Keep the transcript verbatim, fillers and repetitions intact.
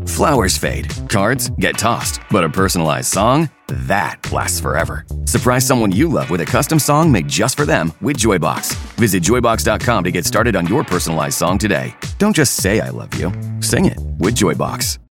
Flowers fade, cards get tossed, but a personalized song, that lasts forever. Surprise someone you love with a custom song made just for them with Joybox. Visit joybox dot com to get started on your personalized song today. Don't just say I love you, sing it with Joybox.